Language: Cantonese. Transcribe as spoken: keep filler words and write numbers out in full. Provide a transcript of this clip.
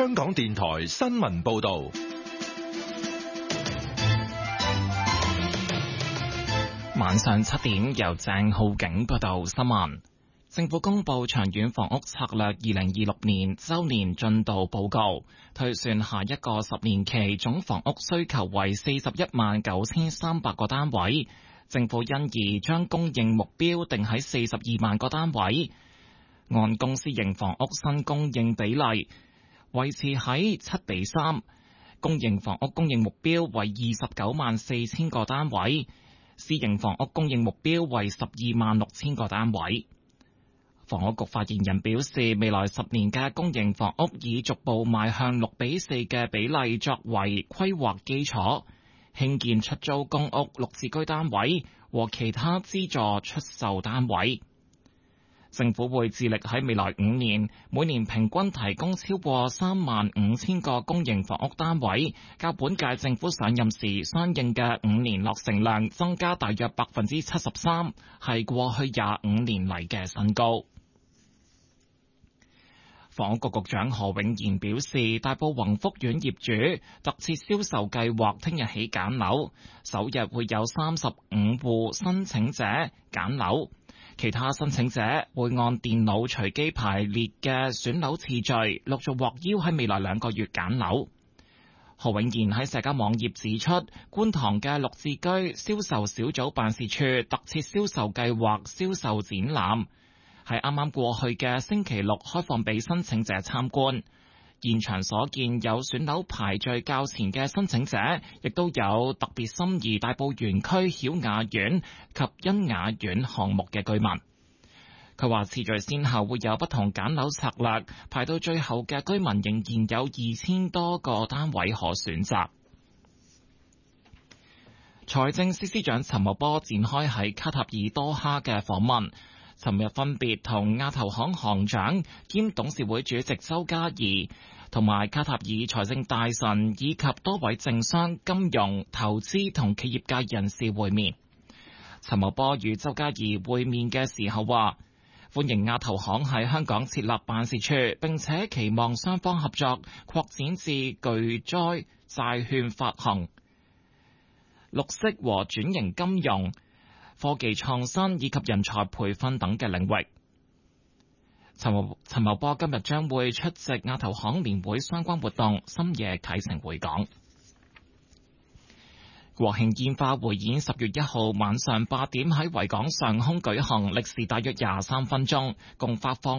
香港電台新聞報道。 晚上七點，由鄭浩景報道新聞。政府公布長遠房屋策略二零二六年周年進度報告，推算下一個十年期總房屋需求為四十一萬九千三百個單位。政府因而將供應目標定喺四十二萬個單位，按公私營房屋新供應比例維持喺七比三，公營房屋供應目標為二十九萬四千個單位。私營房屋供應目標為十二萬六千個單位。房屋局發言人表示，未來十年嘅公營房屋以逐步邁向六比四嘅比例作為規劃基礎，興建出租公屋、綠置居單位和其他資助出售單位。政府會致力喺未來五年，每年平均提供超過三萬五千個公營房屋單位，較本屆政府上任時相應嘅五年落成量增加大約百分之七十三，係過去廿五年嚟嘅新高。房屋局局長何永賢表示，大埔宏福苑業主特設銷售計劃聽日起揀樓，首日會有三十五戶申請者揀樓。其他申請者會按電腦隨機排列嘅選樓次序，陸續獲邀喺未來兩個月揀樓。何永賢喺社交網頁指出，觀塘嘅綠置居銷售小組辦事處特設銷售計劃銷售展覽，喺啱啱過去嘅星期六開放俾申請者參觀。現場所見有選樓排序較前嘅申請者，亦都有特別心儀大埔園區曉雅苑及欣雅苑項目嘅居民。佢話次序先後會有不同揀樓策略，排到最後嘅居民仍然有二千多個單位可選擇。財政司司長陳茂波展開喺卡塔爾多哈嘅訪問。尋日分別同亞投行行長兼董事會主席周家怡同埋卡塔爾財政大臣以及多位政商、金融、投資同企業界人士會面。陳茂波與周家怡會面嘅時候話，歡迎亞投行喺香港設立辦事處，並且期望雙方合作擴展至巨災債券發行、綠色和轉型金融、科技創新以及人才培訓等嘅領域。陳茂陳茂波今日將會出席亞投行年會相關活動，深夜啟程回港。國慶煙花匯演十月一號晚上八點喺維港上空舉行，歷時大約廿三分鐘，共發放